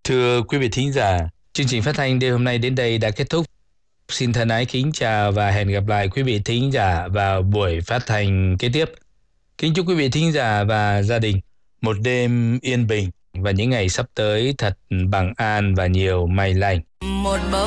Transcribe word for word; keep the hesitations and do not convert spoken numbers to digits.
Thưa quý vị thính giả, chương trình phát thanh đêm hôm nay đến đây đã kết thúc. Xin thân ái kính chào và hẹn gặp lại quý vị thính giả vào buổi phát thanh kế tiếp. Kính chúc quý vị thính giả và gia đình một đêm yên bình và những ngày sắp tới thật bằng an và nhiều may lành. Một bông